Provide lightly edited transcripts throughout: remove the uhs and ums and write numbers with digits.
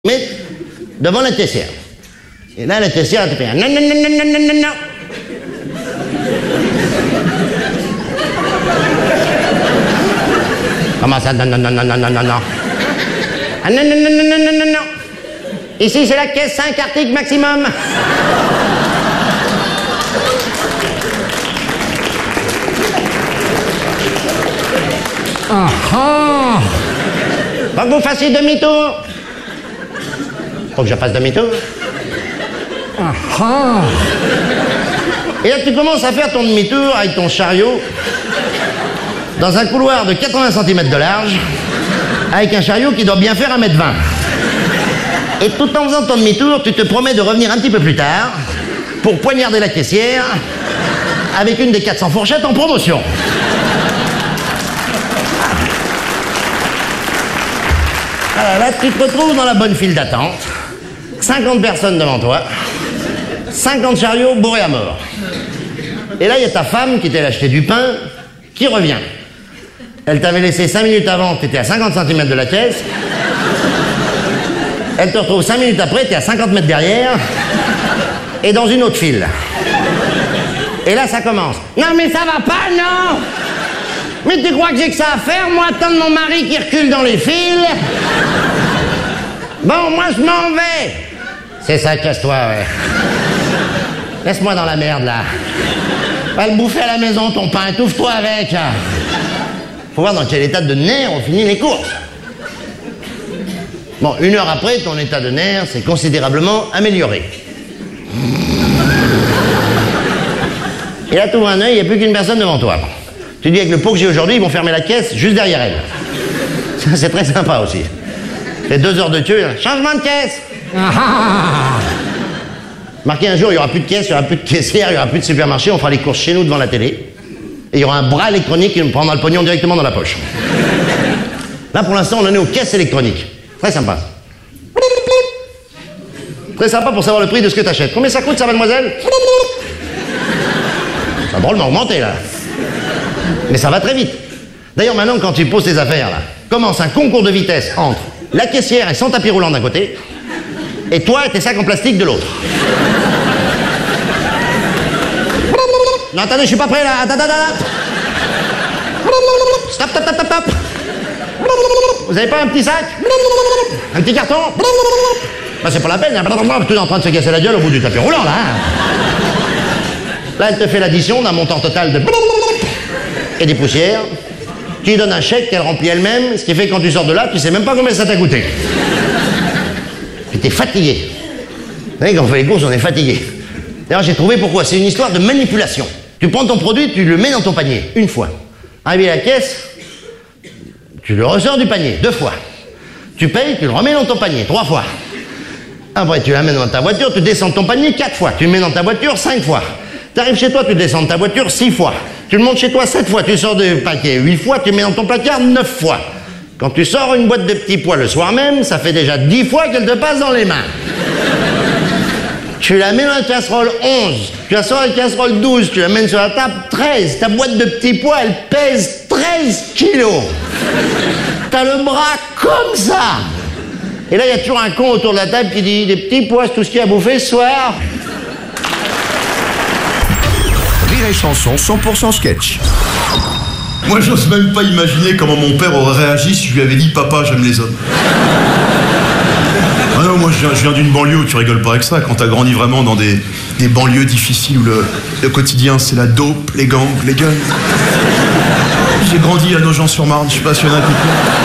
Mais devant la caissière. Et là, la caissière, elle te fait non, non, non, non, non, non, non. Comment ça, non, non, non, non, non, non, non, non. Ah non, non, non, non, non, non, non, non. Ici, c'est la caisse 5 articles maximum. Faut que vous fassiez demi-tour. Faut que je fasse demi-tour. Et là, tu commences à faire ton demi-tour avec ton chariot dans un couloir de 80 cm de large avec un chariot qui doit bien faire 1,20 m. Et tout en faisant ton demi-tour, tu te promets de revenir un petit peu plus tard pour poignarder la caissière avec une des 400 fourchettes en promotion. Alors là, tu te retrouves dans la bonne file d'attente. 50 personnes devant toi. 50 chariots bourrés à mort. Et là, il y a ta femme qui t'allait acheter du pain, qui revient. Elle t'avait laissé 5 minutes avant, tu étais à 50 cm de la caisse. Elle te retrouve 5 minutes après, tu es à 50 mètres derrière. Et dans une autre file. Et là, ça commence. Non, mais ça va pas, non! Mais tu crois que j'ai que ça à faire, moi, attendre mon mari qui recule dans les files? Bon, moi, je m'en vais. C'est ça, casse-toi, ouais. Laisse-moi dans la merde, là. Va le bouffer à la maison, ton pain, étouffe-toi avec. Faut voir dans quel état de nerfs on finit les courses. Bon, 1 heure après, ton état de nerfs s'est considérablement amélioré. Et là, tu ouvres un œil, il n'y a plus qu'une personne devant toi. Tu dis, avec le pot que j'ai aujourd'hui, ils vont fermer la caisse juste derrière elle. Ça, c'est très sympa aussi. C'est 2 heures de queue. Changement de caisse. Marqué un jour, il n'y aura plus de caisse, il n'y aura plus de caissière, il n'y aura plus de supermarché, on fera les courses chez nous devant la télé. Et il y aura un bras électronique qui nous prendra le pognon directement dans la poche. Là, pour l'instant, on en est aux caisses électroniques. Très sympa. Très sympa pour savoir le prix de ce que tu achètes. Combien ça coûte, ça, mademoiselle? Ça a drôlement augmenté, là. Mais ça va très vite. D'ailleurs, maintenant, quand tu poses tes affaires, là, commence un concours de vitesse entre la caissière et son tapis roulant d'un côté, et toi et tes sacs en plastique de l'autre. Non, attendez, je suis pas prêt, là. Attends. Stop, stop, stop, stop, stop. Vous avez pas un petit sac? Un petit carton? Bah, c'est pas la peine, tu es en train de se casser la gueule au bout du tapis roulant, là. Là, elle te fait l'addition d'un montant total de... et des poussières. Tu lui donnes un chèque qu'elle remplit elle-même, ce qui fait que quand tu sors de là, tu sais même pas combien ça t'a coûté. Et t'es fatigué. Vous savez, quand on fait les courses, on est fatigué. D'ailleurs, j'ai trouvé pourquoi. C'est une histoire de manipulation. Tu prends ton produit, tu le mets dans ton panier, 1 fois. Arrivé à la caisse, tu le ressors du panier, 2 fois. Tu payes, tu le remets dans ton panier, 3 fois. Après, tu l'amènes dans ta voiture, tu descends de ton panier 4 fois. Tu le mets dans ta voiture 5 fois. Tu arrives chez toi, tu descends de ta voiture 6 fois. Tu le montes chez toi 7 fois. Tu sors du paquet 8 fois, tu le mets dans ton placard 9 fois. Quand tu sors une boîte de petits pois le soir même, ça fait déjà 10 fois qu'elle te passe dans les mains. Tu la mets dans la casserole 11. Tu la sors dans la casserole 12. Tu la mets sur la table 13. Ta boîte de petits pois, elle pèse 13 kilos. T'as le bras comme ça. Et là, il y a toujours un con autour de la table qui dit « Des petits pois, c'est tout ce qu'il y a à bouffer ce soir ?» Rire et Chanson 100% sketch. Moi, j'ose même pas imaginer comment mon père aurait réagi si je lui avais dit « Papa, j'aime les hommes ». Ah non, moi, je viens d'une banlieue où tu rigoles pas avec ça. Quand t'as grandi vraiment dans des banlieues difficiles où le quotidien, c'est la dope, les gangs, les guns. J'ai grandi à Nogent-sur-Marne, je sais pas s'il y en a qui...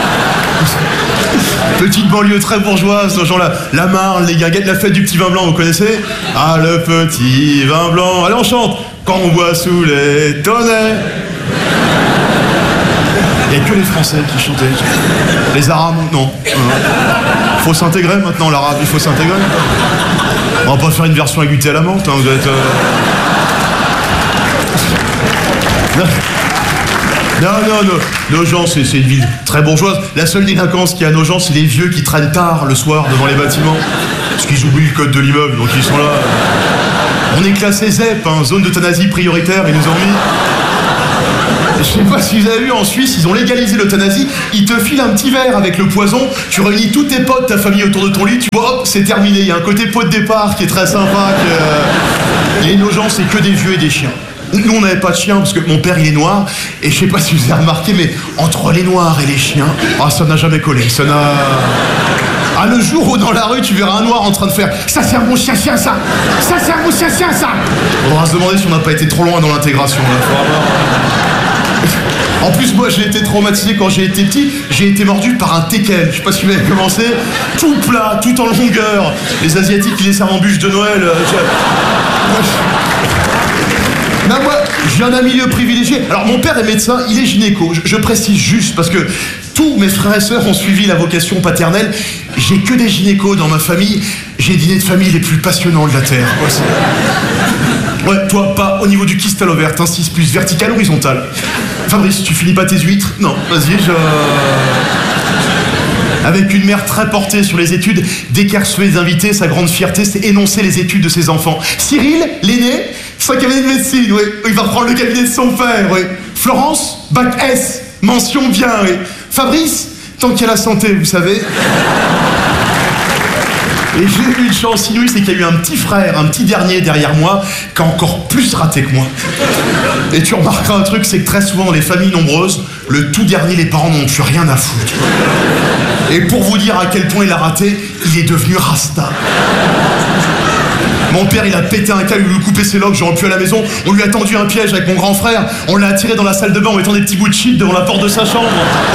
Petite banlieue très bourgeoise, ce genre-là. La Marne, les guinguettes, la fête du petit vin blanc, vous connaissez? Ah, le petit vin blanc. Allez, on chante. Quand on boit sous les tonnets. Il n'y a que les Français qui chantaient. Les Arabes, non. Faut s'intégrer maintenant, l'arabe, il faut s'intégrer. On va pas faire une version avec du thé à la menthe, hein, vous êtes... Non, Nogent, c'est une ville très bourgeoise. La seule délinquance qu'il y a à Nogent, c'est les vieux qui traînent tard le soir devant les bâtiments. Parce qu'ils oublient le code de l'immeuble, donc ils sont là. On est classé ZEP, hein, zone d'euthanasie prioritaire, ils nous ont mis. Je sais pas si vous avez vu, en Suisse, ils ont légalisé l'euthanasie. Ils te filent un petit verre avec le poison. Tu réunis tous tes potes, ta famille autour de ton lit. Tu vois, hop, c'est terminé. Il y a un côté pot de départ qui est très sympa. Et nos gens, c'est que des vieux et des chiens. Nous, on n'avait pas de chien parce que mon père, il est noir. Et je sais pas si vous avez remarqué, mais entre les noirs et les chiens, ça n'a jamais collé. Ça n'a... Ah, le jour où dans la rue, tu verras un noir en train de faire « Ça, c'est un bon chien-chien, ça! Ça, c'est un bon chien-chien, ça !» On va se demander si on n'a pas été trop loin dans l'intégration, là. En plus, moi, j'ai été traumatisé quand j'ai été petit. J'ai été mordu par un teckel. Je sais pas si vous avez commencé. Tout plat, tout en longueur. Les Asiatiques, ils les servent en bûche de Noël. Non, moi, j'ai un milieu privilégié. Alors, mon père est médecin, il est gynéco. Je précise juste parce que tous mes frères et sœurs ont suivi la vocation paternelle. J'ai que des gynécos dans ma famille. J'ai dîné de famille les plus passionnants de la Terre. Ouais, toi, pas au niveau du kyste à l'ovaire. T'insistes plus vertical, horizontal. Fabrice, tu finis pas tes huîtres? Non, vas-y, Avec une mère très portée sur les études, dès qu'elle recevait des invités, sa grande fierté, c'est énoncer les études de ses enfants. Cyril, l'aîné, c'est un cabinet de médecine, oui. Il va reprendre le cabinet de son père, oui. Florence, bac S, mention bien, oui. Fabrice, tant qu'il y a la santé, vous savez. Et j'ai eu une chance inouïe, c'est qu'il y a eu un petit frère, un petit dernier derrière moi, qui a encore plus raté que moi. Et tu remarqueras un truc, c'est que très souvent dans les familles nombreuses, le tout dernier, les parents n'ont plus rien à foutre. Et pour vous dire à quel point il a raté, il est devenu Rasta. Mon père, il a pété un câble, il lui a coupé ses locks, j'aurais pu à la maison. On lui a tendu un piège avec mon grand frère. On l'a attiré dans la salle de bain en mettant des petits bouts de shit devant la porte de sa chambre.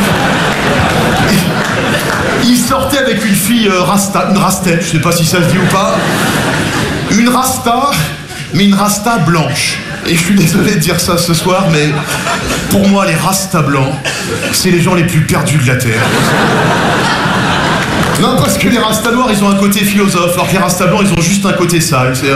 Il sortait avec une fille Rasta, une Rastette, je sais pas si ça se dit ou pas. Une Rasta, mais une Rasta blanche. Et je suis désolé de dire ça ce soir, mais pour moi, les Rastas blancs, c'est les gens les plus perdus de la Terre. Non, parce que les Rastas noirs, ils ont un côté philosophe, alors que les Rastas blancs, ils ont juste un côté sale. C'est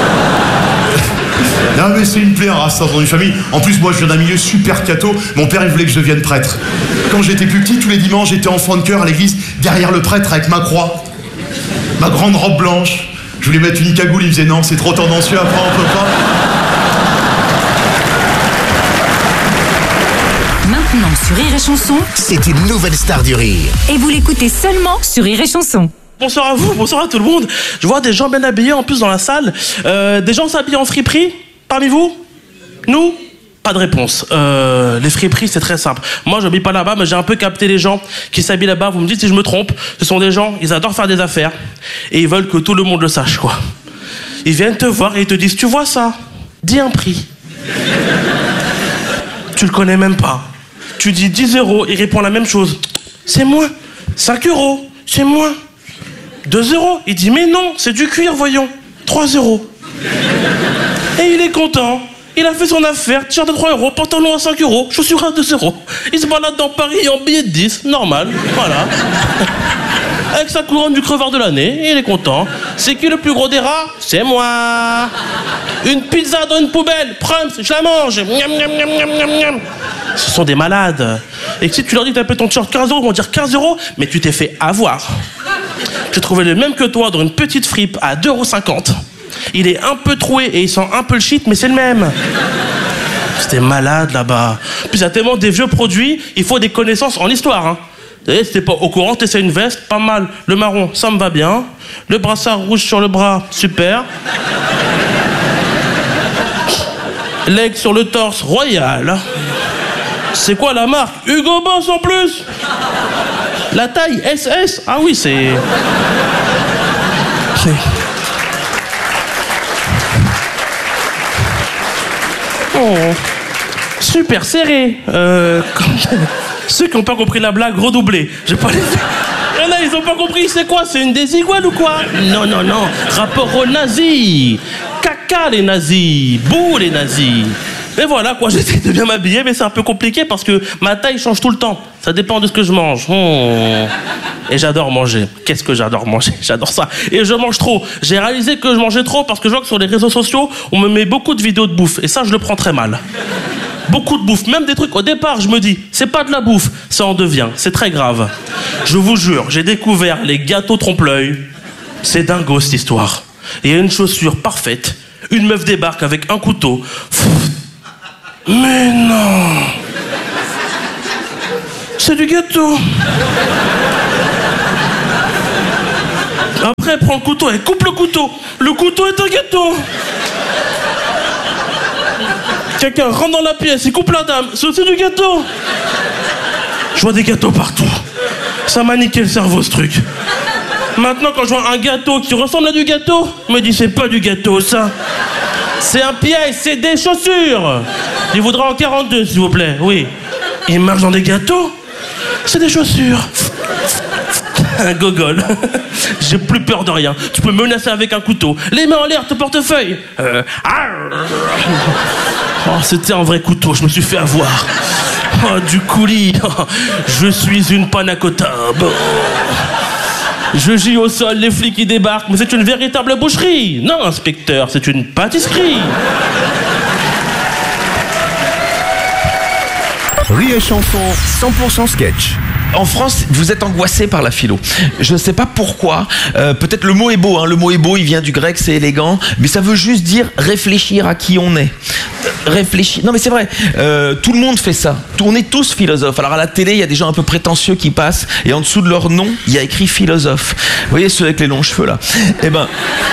Non, mais c'est une plaie, un Rasta dans une famille. En plus, moi, je viens d'un milieu super catho. Mon père, il voulait que je devienne prêtre. Quand j'étais plus petit, tous les dimanches, j'étais enfant de chœur à l'église, derrière le prêtre avec ma croix, ma grande robe blanche. Je voulais mettre une cagoule, il me disait non, c'est trop tendancieux, après on peut pas. Maintenant sur Rire et Chanson, C'est une nouvelle star du rire. et vous l'écoutez seulement sur Rire et Chanson. Bonsoir à vous, bonsoir à tout le monde. Je vois des gens bien habillés en plus dans la salle. Des gens s'habillent en friperie parmi vous? Nous? Pas de réponse. Les friperies, c'est très simple. Moi, je m'habille pas là-bas, mais j'ai un peu capté les gens qui s'habillent là-bas. Vous me dites si je me trompe. Ce sont des gens, ils adorent faire des affaires. Et ils veulent que tout le monde le sache, quoi. Ils viennent te voir et ils te disent, tu vois ça? Dis un prix. Tu le connais même pas. Tu dis 10 €, il répond la même chose. C'est moins. 5 €, c'est moins. 2 €, il dit mais non, c'est du cuir, voyons. 3 €. Et il est content. Il a fait son affaire, t-shirt de 3 €, pantalon à 5 €, chaussures à 2 €. Il se balade dans Paris en billet de 10, normal, voilà. Avec sa couronne du crevard de l'année, il est content. C'est qui le plus gros des rats? C'est moi. Une pizza dans une poubelle, Prums, je la mange. Miam, miam, miam, miam, miam, miam. Ce sont des malades. Et si tu leur dis que t'as payé ton t-shirt 15 €, ils vont dire 15 €, mais tu t'es fait avoir. J'ai trouvé le même que toi dans une petite fripe à 2,50 €. Il est un peu troué et il sent un peu le shit, mais c'est le même. C'était malade là-bas. Puis il y a tellement des vieux produits, il faut des connaissances en histoire. Hein. Et si t'es pas au courant, t'essaies une veste, pas mal. Le marron, ça me va bien. Le brassard rouge sur le bras, super. L'aigle sur le torse, royal. C'est quoi la marque? Hugo Boss en plus. La taille SS. Ah oui, c'est... Oh, super serré. Ceux qui n'ont pas compris la blague, redoublez. J'ai pas les... Il y en a, ils n'ont pas compris. C'est quoi? C'est une des iguales ou quoi? Non, non, non. Rapport aux nazis. Caca les nazis. Bouh les nazis. Et voilà quoi, j'essaie de bien m'habiller, mais c'est un peu compliqué parce que ma taille change tout le temps. Ça dépend de ce que je mange. Et j'adore manger. Qu'est-ce que j'adore manger? J'adore ça. Et je mange trop. J'ai réalisé que je mangeais trop parce que je vois que sur les réseaux sociaux, on me met beaucoup de vidéos de bouffe. Et ça, je le prends très mal. Beaucoup de bouffe. Même des trucs, au départ, je me dis, c'est pas de la bouffe. Ça en devient. C'est très grave. Je vous jure, j'ai découvert les gâteaux trompe-l'œil. C'est dingo, cette histoire. Il y a une chaussure parfaite. Une meuf débarque avec un couteau. Mais non! c'est du gâteau. Après, elle prend le couteau, elle coupe le couteau. Le couteau est un gâteau. Quelqu'un rentre dans la pièce, il coupe la dame. C'est aussi du gâteau. Je vois des gâteaux partout. Ça m'a niqué le cerveau, ce truc. Maintenant, quand je vois un gâteau qui ressemble à du gâteau, je me dis, c'est pas du gâteau, ça. C'est un piège, c'est des chaussures. Il voudra en 42, s'il vous plaît, oui. Il marche dans des gâteaux. C'est des chaussures. Un gogol. J'ai plus peur de rien. Tu peux me menacer avec un couteau. Les mains en l'air, ton portefeuille. Oh, c'était un vrai couteau, je me suis fait avoir. Oh, du coulis. Oh, je suis une panna cotta. Bon. Je gis au sol, les flics qui débarquent, mais c'est une véritable boucherie. Non, inspecteur, c'est une pâtisserie. Rire et chanson, 100% sketch. En France, vous êtes angoissé par la philo. Je ne sais pas pourquoi. Peut-être le mot est beau. Hein. Le mot est beau, il vient du grec, c'est élégant. Mais ça veut juste dire réfléchir à qui on est. Réfléchir. Non, mais c'est vrai. Tout le monde fait ça. On est tous philosophes. Alors à la télé, il y a des gens un peu prétentieux qui passent. Et en dessous de leur nom, il y a écrit philosophe. Vous voyez ceux avec les longs cheveux là. Eh ben,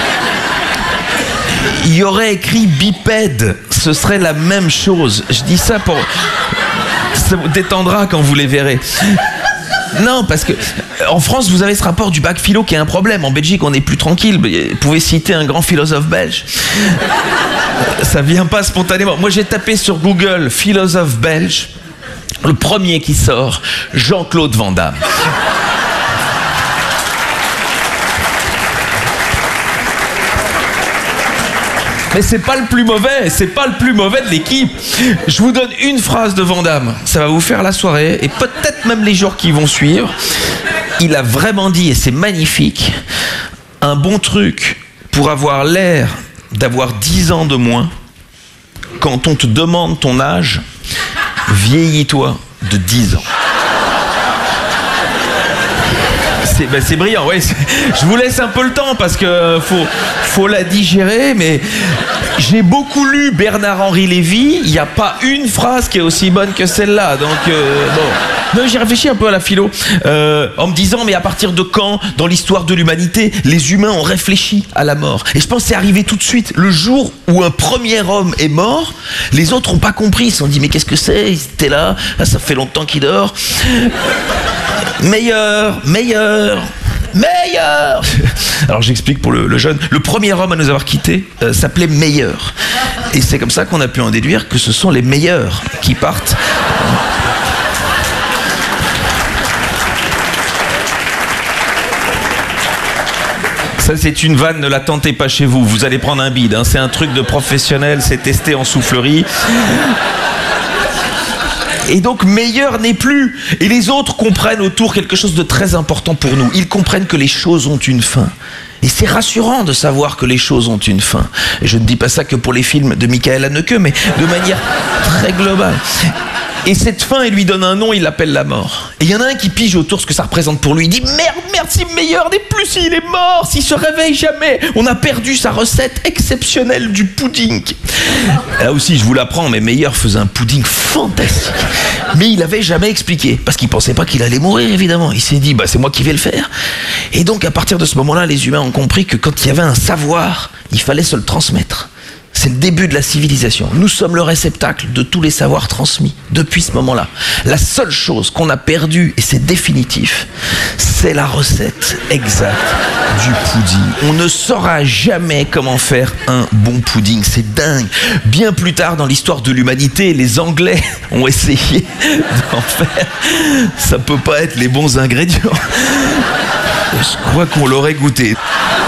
il y aurait écrit bipède. Ce serait la même chose. Je dis ça pour... Ça vous détendra quand vous les verrez. Non, parce que en France, vous avez ce rapport du bac philo qui est un problème. En Belgique, on est plus tranquille. Vous pouvez citer un grand philosophe belge. Ça vient pas spontanément. Moi, j'ai tapé sur Google philosophe belge. Le premier qui sort, Jean-Claude Van Damme. Mais c'est pas le plus mauvais, c'est pas le plus mauvais de l'équipe. Je vous donne une phrase de Van Damme, ça va vous faire la soirée et peut-être même les jours qui vont suivre. Il a vraiment dit, et c'est magnifique, un bon truc pour avoir l'air d'avoir 10 ans de moins. Quand on te demande ton âge, vieillis-toi de 10 ans. C'est brillant, ouais. Je vous laisse un peu le temps parce que faut la digérer, mais j'ai beaucoup lu Bernard-Henri Lévy. Il n'y a pas une phrase qui est aussi bonne que celle-là. Donc, bon. Non, j'ai réfléchi un peu à la philo en me disant, mais à partir de quand, dans l'histoire de l'humanité, les humains ont réfléchi à la mort? Et je pense que c'est arrivé tout de suite. Le jour où un premier homme est mort, les autres n'ont pas compris. Ils se sont dit, mais qu'est-ce que c'est? Ils étaient là, ça fait longtemps qu'il dort. Meilleur. Alors j'explique pour le jeune. Le premier homme à nous avoir quittés s'appelait Meilleur. Et c'est comme ça qu'on a pu en déduire que ce sont les meilleurs qui partent. Ça, c'est une vanne, ne la tentez pas chez vous. Vous allez prendre un bide. Hein. C'est un truc de professionnel, c'est testé en soufflerie. Et donc meilleur n'est plus. Et les autres comprennent autour quelque chose de très important pour nous. Ils comprennent que les choses ont une fin. Et c'est rassurant de savoir que les choses ont une fin. Et je ne dis pas ça que pour les films de Michael Haneke, mais de manière très globale. Et cette fin, il lui donne un nom, il l'appelle la mort. Et il y en a un qui pige autour ce que ça représente pour lui. Il dit merde, si Meilleur n'est plus, s'il est mort, s'il se réveille jamais, on a perdu sa recette exceptionnelle du pudding. Là aussi, je vous l'apprends, mais Meilleur faisait un pudding fantastique. Mais il n'avait jamais expliqué, parce qu'il pensait pas qu'il allait mourir, évidemment. Il s'est dit, c'est moi qui vais le faire. Et donc, à partir de ce moment-là, les humains ont compris que quand il y avait un savoir, il fallait se le transmettre. C'est le début de la civilisation. Nous sommes le réceptacle de tous les savoirs transmis depuis ce moment-là. La seule chose qu'on a perdue, et c'est définitif, c'est la recette exacte du pudding. On ne saura jamais comment faire un bon pudding. C'est dingue. Bien plus tard dans l'histoire de l'humanité, les Anglais ont essayé d'en faire. Ça peut pas être les bons ingrédients. Je crois qu'on l'aurait goûté.